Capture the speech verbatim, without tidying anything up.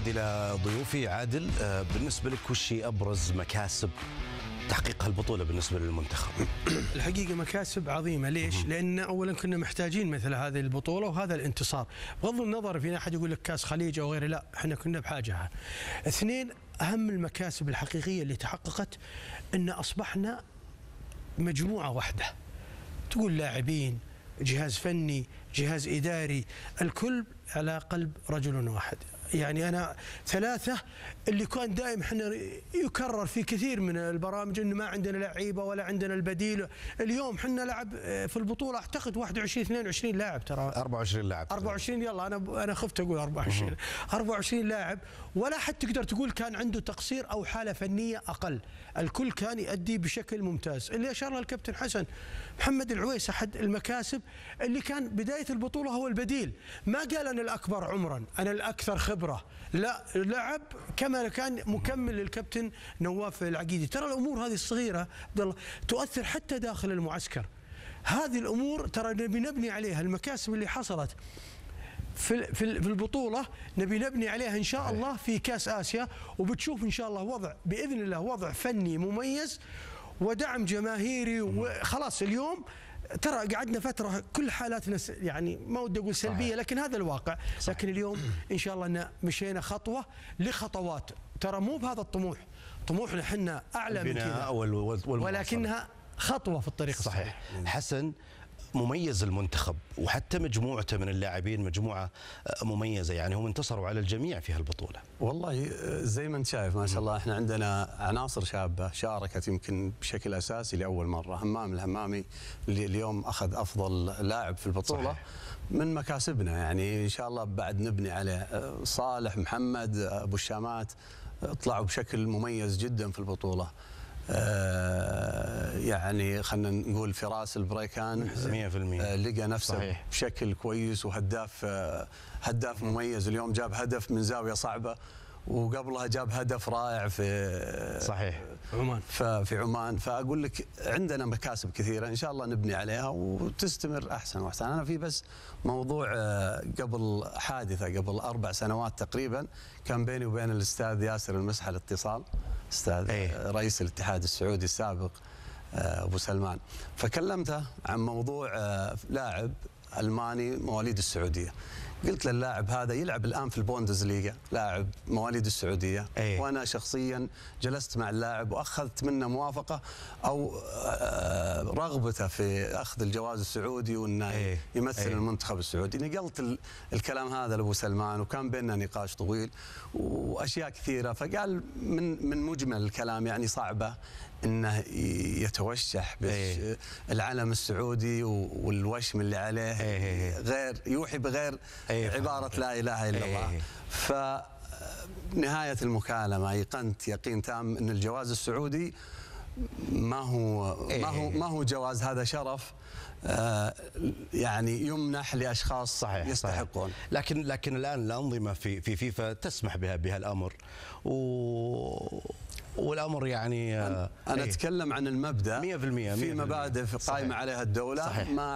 أعود إلى ضيوفي. عادل، بالنسبة لك وش هي أبرز مكاسب تحقيق هالبطولة بالنسبة للمنتخب؟ الحقيقة مكاسب عظيمة. ليش؟ لأن أولا كنا محتاجين مثل هذه البطولة وهذا الانتصار، بغض النظر في أحد يقول لك كاس خليج أو غيره، لا احنا كنا بحاجة. اثنين، أهم المكاسب الحقيقية اللي تحققت أن أصبحنا مجموعة واحدة، تقول لاعبين، جهاز فني، جهاز إداري، الكل على قلب رجل واحد. يعني أنا ثلاثة اللي كان دائما احنا يكرر في كثير من البرامج إنه ما عندنا لعيبة ولا عندنا البديل. اليوم احنا لعب في البطولة أعتقد واحد وعشرين اثنين وعشرين لاعب، ترى أربعة وعشرين لاعب، أربعة وعشرين. يلا أنا أنا خفت أقول أربعة وعشرين أربعة وعشرين لاعب، ولا حد تقدر تقول كان عنده تقصير أو حالة فنية أقل. الكل كان يؤدي بشكل ممتاز. اللي أشار له الكابتن حسن محمد العويس أحد المكاسب اللي كان بداية البطولة هو البديل. ما قال أنا الأكبر عمرا، أنا الأكثر خبرة، لا، لعب كما كان مكمل للكابتن نواف العقيدي. ترى الأمور هذه الصغيرة عبد الله تؤثر حتى داخل المعسكر. هذه الأمور ترى نبي نبني عليها. المكاسب اللي حصلت في في البطولة نبي نبني عليها إن شاء الله في كأس آسيا، وبتشوف إن شاء الله وضع بإذن الله وضع فني مميز ودعم جماهيري. وخلاص اليوم ترى قعدنا فترة كل حالاتنا يعني ما ودي أقول سلبية، لكن هذا الواقع. لكن اليوم إن شاء الله أن مشينا خطوة لخطوات. ترى مو بهذا الطموح، طموحنا حنا أعلى من كذا، ولكنها خطوة في الطريق صحيح. حسن، مميز المنتخب وحتى مجموعته من اللاعبين مجموعة مميزة، يعني هم انتصروا على الجميع في هالبطولة. والله زي ما انت شايف ما شاء الله احنا عندنا عناصر شابة شاركت يمكن بشكل أساسي لأول مرة. همام الهمامي اللي اليوم أخذ أفضل لاعب في البطولة. صحيح. من مكاسبنا يعني إن شاء الله بعد نبني عليه. صالح، محمد، أبو الشامات طلعوا بشكل مميز جدا في البطولة. آه يعني خلينا نقول فراس البريكان مئة بالمئة آه لقى نفسه صحيح. بشكل كويس وهداف آه هداف مميز. اليوم جاب هدف من زاوية صعبة، وقبلها جاب هدف رائع في صحيح عمان. في عمان. فاقول لك عندنا مكاسب كثيره ان شاء الله نبني عليها وتستمر احسن واحسن. انا في بس موضوع قبل حادثه قبل اربع سنوات تقريبا كان بيني وبين الاستاذ ياسر المسحل اتصال، استاذ أيه. رئيس الاتحاد السعودي السابق ابو سلمان. فكلمته عن موضوع لاعب الماني مواليد السعوديه. قلت للاعب هذا يلعب الآن في البوندسليغا، لاعب مواليد السعودية. أيه. وأنا شخصيا جلست مع اللاعب وأخذت منه موافقة أو رغبته في أخذ الجواز السعودي وأنه أيه. يمثل أيه. المنتخب السعودي. نقلت الكلام هذا لأبو سلمان وكان بيننا نقاش طويل وأشياء كثيرة. فقال من من مجمل الكلام يعني صعبة انه يتوشح بالعلم السعودي والوشم اللي عليه غير يوحي بغير عبارة لا اله الا الله. فنهاية المكالمة ايقنت يقين تام ان الجواز السعودي ما هو ما هو ما هو جواز، هذا شرف آه يعني يمنح لاشخاص صحيح يستحقون. صحيح. لكن لكن الان الانظمه في في فيفا تسمح بها بهالامر و والامر يعني انا, أنا اتكلم عن المبدا مئة بالمئة في مبادئ قائمه عليها الدوله. صحيح. ما